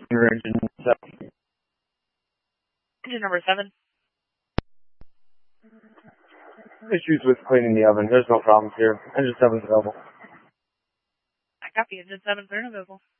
Engine 7. Engine number 7. Issues with cleaning the oven. There's no problems here. Engine 7's available. I copy. Engine 7 clear and available.